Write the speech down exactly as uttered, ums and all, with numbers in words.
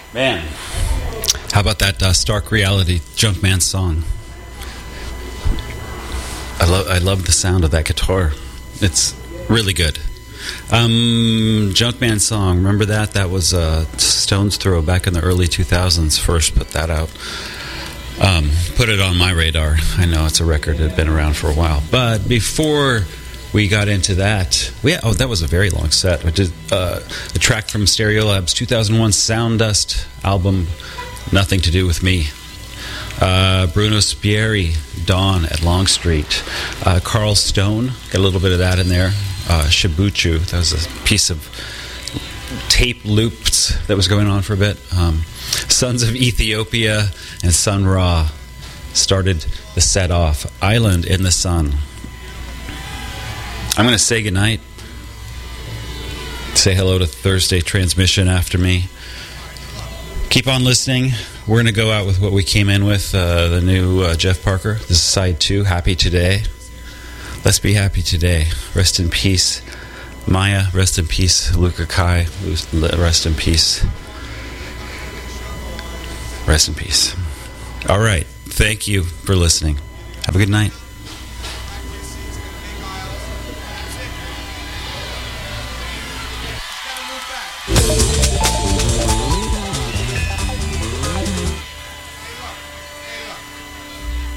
Man, how about that uh, Stark Reality Junkman song? I love I love the sound of that guitar. It's really good. Um, Junkman song, remember that? That was uh, Stone's Throw back in the early two thousands. First put that out. Um, put it on my radar. I know it's a record that had been around for a while. But before we got into that, we had, oh, that was a very long set. We did uh, a track from Stereolab's two thousand one Sound Dust album, Nothing to Do with Me. Uh, Bruno Spieri, Dawn at Long Street. Uh, Carl Stone, got a little bit of that in there. Uh, Shibuchu, that was a piece of tape loops that was going on for a bit. Um, Sons of Ethiopia and Sun Ra started the set off. Island in the Sun. I'm going to say goodnight. Say hello to Thursday Transmission after me. Keep on listening. We're going to go out with what we came in with, uh, the new uh, Jeff Parker. This is side two, Happy Today. Let's be happy today. Rest in peace, Maya. Rest in peace, Luca Kai. Rest in peace. Rest in peace. All right. Thank you for listening. Have a good night.